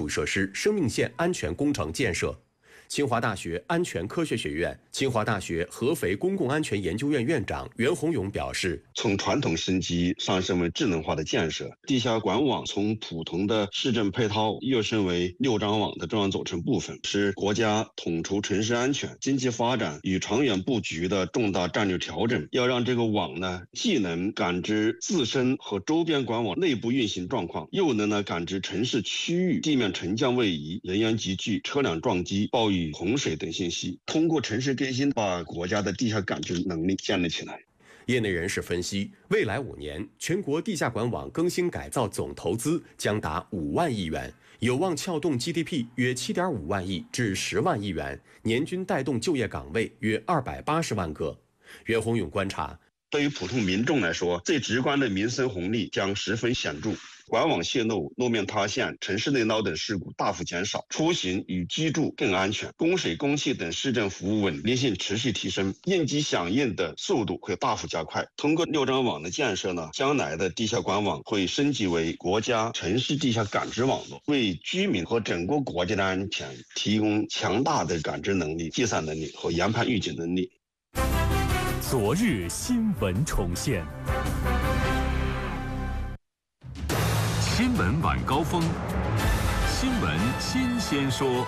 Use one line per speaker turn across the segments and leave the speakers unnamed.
础设施生命线安全工程建设。清华大学安全科学学院、清华大学合肥公共安全研究院院长袁宏勇表示，
从传统升级上升为智能化的建设，地下管网从普通的市政配套跃升为六张网的重要组成部分，是国家统筹城市安全、经济发展与长远布局的重大战略调整。要让这个网呢，既能感知自身和周边管网内部运行状况，又能感知城市区域地面沉降位移、人员集聚、车辆撞击、暴雨、洪水等信息，通过城市更新把国家的地下感知能力建立起来。
业内人士分析，未来5年，全国地下管网更新改造总投资将达5万亿元，有望撬动 GDP 约7.5万亿至10万亿元，年均带动就业岗位约280万个。袁宏勇观察，
对于普通民众来说，最直观的民生红利将十分显著。管网泄漏、路面塌陷、城市内涝等事故大幅减少，出行与居住更安全，供水供气等市政服务稳定性持续提升，应急响应的速度会大幅加快。通过六张网的建设呢，将来的地下管网会升级为国家城市地下感知网络，为居民和整个国家的安全提供强大的感知能力、计算能力和研判预警能力。
昨日新闻重现。新闻晚高峰，新闻新鲜说。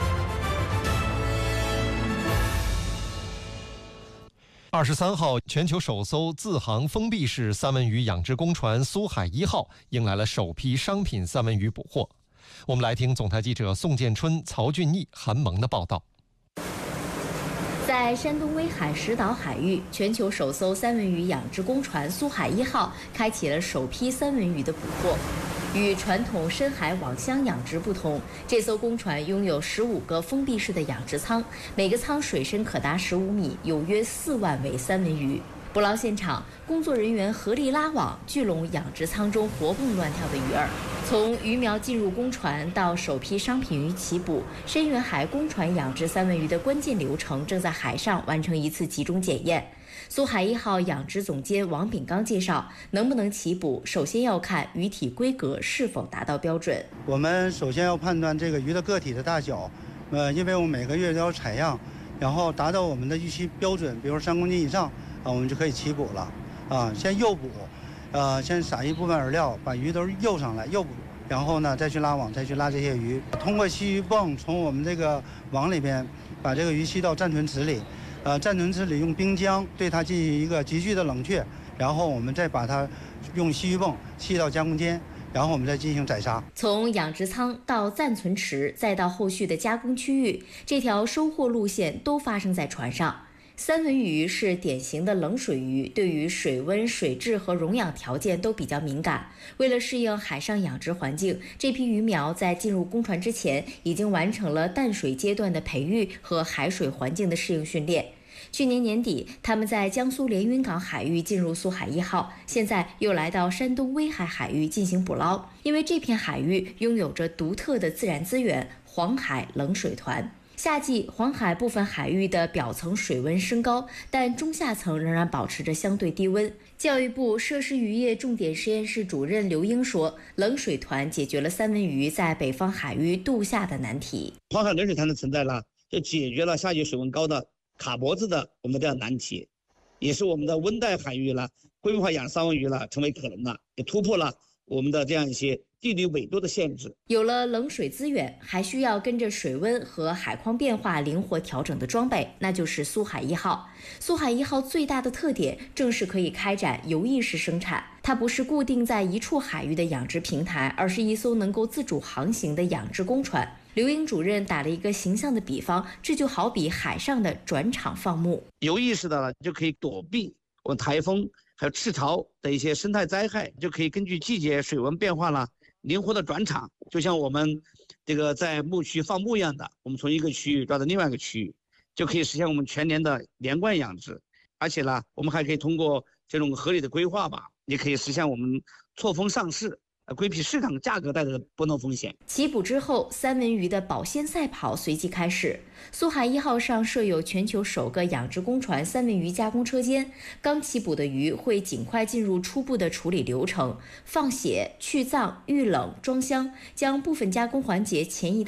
23号，全球首艘自航封闭式三文鱼养殖工船苏海1号迎来了首批商品三文鱼捕获。我们来听总台记者宋建春、曹俊义、韩萌的报道。
在山东威海石岛海域，全球首艘三文鱼养殖工船苏海1号开启了首批三文鱼的捕获。与传统深海网箱养殖不同，这艘工船拥有15个封闭式的养殖舱，每个舱水深可达15米，有约4万尾三文鱼。捕捞现场，工作人员合力拉网，聚拢养殖舱中活蹦乱跳的鱼儿。从鱼苗进入工船到首批商品鱼起捕，深远海公船养殖三文鱼的关键流程正在海上完成一次集中检验。苏海1号养殖总监王炳刚介绍，能不能起捕，首先要看鱼体规格是否达到标准。
我们首先要判断这个鱼的个体的大小，因为我们每个月都要采样，然后达到我们的预期标准，比如说3公斤以上，我们就可以起捕了。先诱捕，先撒一部分饵料，把鱼都诱上来，诱捕，然后呢再去拉网，再去拉这些鱼。通过吸鱼泵从我们这个网里边把这个鱼吸到暂存池里。暂存池里用冰浆对它进行一个急剧的冷却，然后我们再把它用吸鱼泵吸到加工间，然后我们再进行宰杀。
从养殖舱到暂存池，再到后续的加工区域，这条收获路线都发生在船上。三文鱼是典型的冷水鱼，对于水温、水质和溶氧条件都比较敏感。为了适应海上养殖环境，这批鱼苗在进入工船之前，已经完成了淡水阶段的培育和海水环境的适应训练。去年年底，他们在江苏连云港海域进入苏海1号，现在又来到山东威海海域进行捕捞。因为这片海域拥有着独特的自然资源——黄海冷水团。夏季，黄海部分海域的表层水温升高，但中下层仍然保持着相对低温。教育部设施渔业重点实验室主任刘英说，冷水团解决了三文鱼在北方海域度夏的难题。
黄海冷水团的存在呢，就解决了夏季水温高的卡脖子的我们的这样难题，也是我们的温带海域了规模化养三文鱼了成为可能了，也突破了我们的这样一些地理纬度的限制。
有了冷水资源，还需要跟着水温和海况变化灵活调整的装备，那就是苏海1号。苏海1号最大的特点正是可以开展游弋式生产，它不是固定在一处海域的养殖平台，而是一艘能够自主航行的养殖工船。刘英主任打了一个形象的比方，这就好比海上的转场放牧。
游弋式的就可以躲避我们台风还有赤潮的一些生态灾害，就可以根据季节水温变化了灵活的转场，就像我们这个在牧区放牧一样的，我们从一个区域抓到另外一个区域，就可以实现我们全年的连贯养殖。而且呢，我们还可以通过这种合理的规划吧，也可以实现我们错峰上市，规避市场价格带来的波动风险。
起捕之后，三文鱼的保鲜赛跑随即开始。苏海1号上设有全球首个养殖工船三文鱼加工车间，刚起捕的鱼会尽快进入初步的处理流程，放血、去脏、预冷、装箱，将部分加工环节前移到